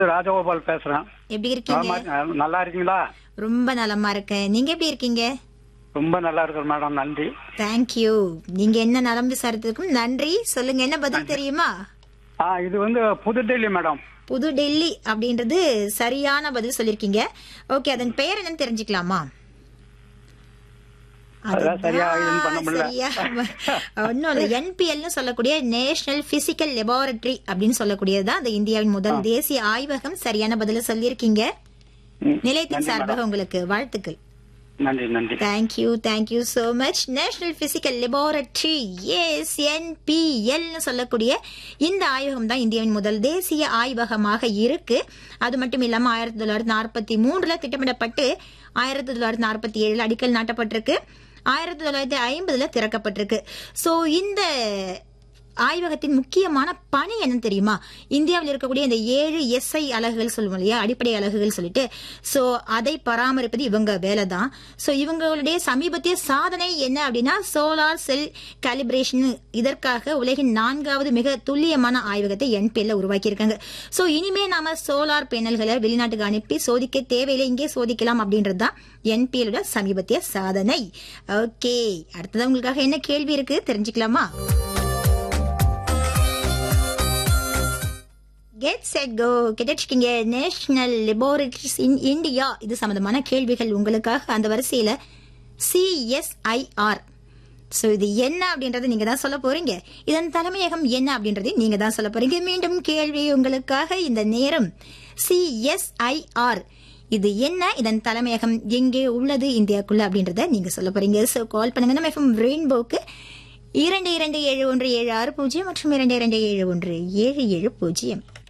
ராஜகோபால் பேசுறேன். எப்படி இருக்கீங்க? நல்லா இருக்கீங்களா? ரொம்ப நலமா இருக்கேன். நீங்க எப்படி இருக்கீங்க? ரொம்ப நல்லா இருக்கிற மேடம், நன்றி. தேங்க்யூ. நீங்க என்ன நலம் விசாரித்ததுக்கும் நன்றி. சொல்லுங்க, என்ன பதில் தெரியுமா? இது வந்து புதுடெல்லி மேடம். புது டெல்லி அப்படின்றது சரியான பதில் சொல்லிருக்கீங்க. ஓகே, அதன் பெயர் என்னன்னு தெரிஞ்சுக்கலாமா? ஒன்னும் இல்ல, என்பிஎல் சொல்லக்கூடிய நேஷனல் பிசிக்கல் லெபார்டரி அப்படின்னு சொல்லக்கூடியதுதான் அந்த இந்தியாவின் முதல் தேசிய ஆய்வகம். சரியான பதில சொல்லியிருக்கீங்க. நிலையத்தின் சார்பாக உங்களுக்கு வாழ்த்துக்கள். நன்றி நன்றி. Thank you so much. National physical laboratory NPL சொல்லக்கூடிய இந்த ஆய்வகம் தான் இந்தியாவின் முதல் தேசிய ஆய்வகமாக இருக்கு. அது மட்டும் இல்லாம 1943 திட்டமிடப்பட்டு 1947 அடிக்கல் நாட்டப்பட்டிருக்கு. 1950 திறக்கப்பட்டிருக்கு. சோ இந்த ஆய்வகத்தின் முக்கியமான பணி என்னன்னு தெரியுமா? இந்தியாவில் இருக்கக்கூடிய இந்த 7 SI அலகுகள் சொல்லுவோம் இல்லையா, அடிப்படை அலகுகள் சொல்லிட்டு, சோ அதை பராமரிப்பது இவங்க வேலை தான். சோ இவங்களுடைய சமீபத்திய சாதனை என்ன அப்படின்னா சோலார் செல் காலிபிரேஷன். இதற்காக உலகின் 4வது மிக துல்லியமான ஆய்வகத்தை NPL உருவாக்கி இருக்காங்க. சோ இனிமே நாம சோலார் பேனல்களை வெளிநாட்டுக்கு அனுப்பி சோதிக்க தேவையில்லை, இங்கே சோதிக்கலாம் அப்படின்றதுதான் NPL சமீபத்திய சாதனை. ஓகே, அடுத்தது உங்களுக்காக என்ன கேள்வி இருக்கு தெரிஞ்சுக்கலாமா? Get set go. கேட்டிருக்கீங்க நேஷனல் லெபார்டரிஸ் இன் இந்தியா. இது சம்பந்தமான கேள்விகள் உங்களுக்காக. அந்த வரிசையில CSIR. சோ இது என்ன அப்படின்றது நீங்க தான் சொல்ல போறீங்க. இதன் தலைமையகம் என்ன அப்படின்றது நீங்க தான் சொல்ல போறீங்க. மீண்டும் கேள்வி உங்களுக்காக இந்த நேரம். CSIR இது என்ன, இதன் தலைமையகம் எங்கே உள்ளது இந்தியாக்குள்ள அப்படின்றத நீங்க சொல்ல போறீங்க. சோ கால் பண்ணுங்க நம்ம FM ரெயின்போக்கு 227176 மற்றும் 227177.